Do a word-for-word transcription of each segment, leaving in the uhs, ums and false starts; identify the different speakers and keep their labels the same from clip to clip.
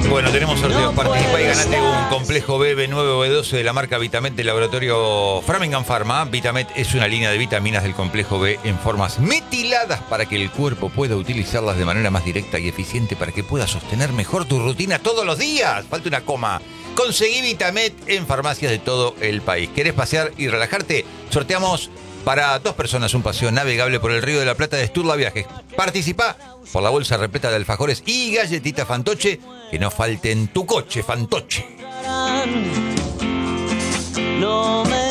Speaker 1: Bueno, tenemos sorteos. Participa y ganate un complejo B B nueve o B doce de la marca Vitamet del laboratorio Framingham Pharma. Vitamet es una línea de vitaminas del complejo B en formas metiladas para que el cuerpo pueda utilizarlas de manera más directa y eficiente para que puedas sostener mejor tu rutina todos los días. Falta una coma. Conseguí Vitamet en farmacias de todo el país. ¿Querés pasear y relajarte? Sorteamos para dos personas un paseo navegable por el Río de la Plata de Sturla Viajes. Participá por la bolsa repleta de alfajores y galletitas Fantoche. Que no falte en tu coche, Fantoche.
Speaker 2: No me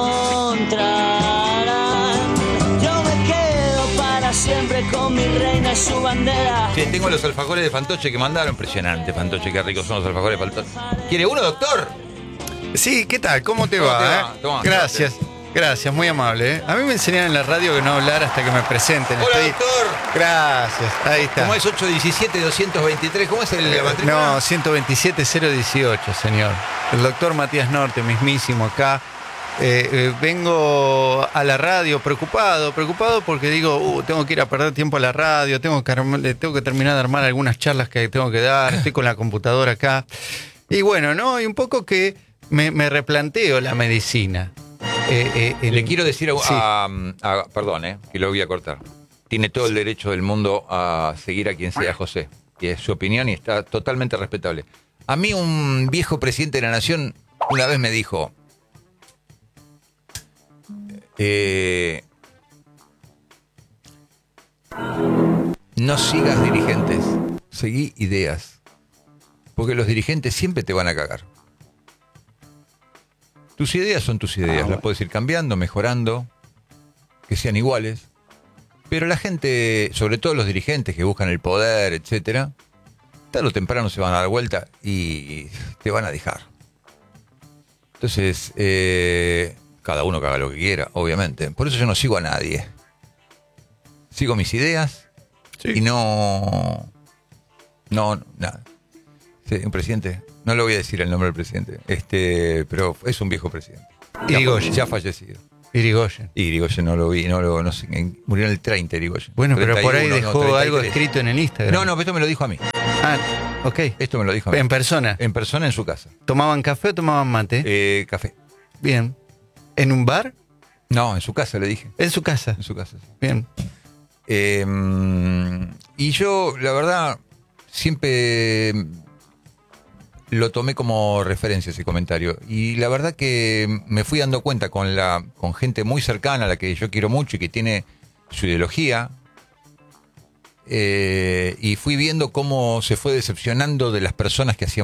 Speaker 2: encontrarán. Yo me quedo para siempre con mi reina y su bandera.
Speaker 1: Sí, tengo los alfajores de Fantoche que mandaron. Impresionante, Fantoche, qué ricos son los alfajores de Fantoche. ¿Quiere uno, doctor?
Speaker 3: Sí, ¿qué tal? ¿Cómo te
Speaker 1: ¿Cómo
Speaker 3: va?
Speaker 1: te va?
Speaker 3: eh?
Speaker 1: Toma,
Speaker 3: Gracias, gracias, muy amable. ¿eh? A mí me enseñaron en la radio que no hablar hasta que me presenten.
Speaker 1: Hola,
Speaker 3: Estoy...
Speaker 1: doctor.
Speaker 3: Gracias, ahí está.
Speaker 1: ¿Cómo es ocho diecisiete doscientos veintitrés? ¿Cómo es el la matrícula?
Speaker 3: No, ciento veintisiete cero dieciocho, señor. El doctor Matías Norte, mismísimo acá. Eh, eh, vengo a la radio preocupado, preocupado porque digo, uh, tengo que ir a perder tiempo a la radio, tengo que, armar, tengo que terminar de armar algunas charlas que tengo que dar, estoy con la computadora acá. Y bueno, ¿no? Y un poco que me, me replanteo la medicina. Eh, eh, en...
Speaker 1: Le quiero decir a,
Speaker 3: sí.
Speaker 1: a, a... Perdón, eh, que lo voy a cortar. Tiene todo el derecho del mundo a seguir a quien sea José. Y es su opinión y está totalmente respetable. A mí un viejo presidente de la nación una vez me dijo... Eh, no sigas dirigentes, seguí ideas. Porque los dirigentes siempre te van a cagar. Tus ideas son tus ideas, las puedes ir cambiando, mejorando, que sean iguales. Pero la gente, sobre todo los dirigentes que buscan el poder, etcétera, tarde o temprano se van a dar vuelta y te van a dejar. Entonces, eh, cada uno que haga lo que quiera, obviamente. Por eso yo no sigo a nadie. Sigo mis ideas sí. y no... No, nada. Sí, un presidente, no le voy a decir el nombre del presidente, este, pero es un viejo presidente.
Speaker 3: Irigoyen.
Speaker 1: Ya fallecido.
Speaker 3: Irigoyen.
Speaker 1: Irigoyen no lo vi, no lo no sé, murió en el treinta Irigoyen.
Speaker 3: Bueno, pero
Speaker 1: treinta y uno,
Speaker 3: por ahí dejó
Speaker 1: no,
Speaker 3: algo escrito en el Instagram.
Speaker 1: No, no, pero esto me lo dijo a mí.
Speaker 3: Ah, ok.
Speaker 1: Esto me lo dijo a mí.
Speaker 3: En persona.
Speaker 1: En persona en su casa.
Speaker 3: ¿Tomaban café o tomaban mate?
Speaker 1: Eh, café.
Speaker 3: Bien. ¿En un bar?
Speaker 1: No, en su casa le dije.
Speaker 3: En su casa.
Speaker 1: En su casa, sí.
Speaker 3: Bien.
Speaker 1: Eh, y yo, la verdad, siempre lo tomé como referencia ese comentario. Y la verdad que me fui dando cuenta con la con gente muy cercana a la que yo quiero mucho y que tiene su ideología. Eh, y fui viendo cómo se fue decepcionando de las personas que hacían